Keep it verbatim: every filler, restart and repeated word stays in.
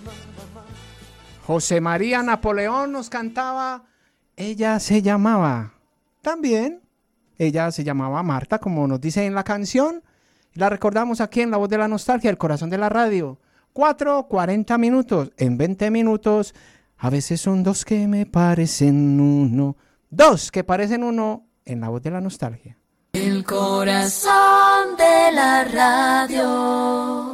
José María Napoleón nos cantaba, ella se llamaba, también, ella se llamaba Marta, como nos dice en la canción. La recordamos aquí en La Voz de la Nostalgia, el corazón de la radio. cuatro, cuarenta minutos, en veinte minutos, a veces son dos que me parecen uno, dos que parecen uno en La Voz de la Nostalgia. El corazón de la radio.